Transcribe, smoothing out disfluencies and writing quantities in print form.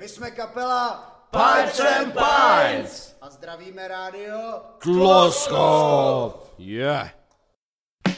My jsme kapela Pipes and Pints a zdravíme rádio Tloskov. Yeah.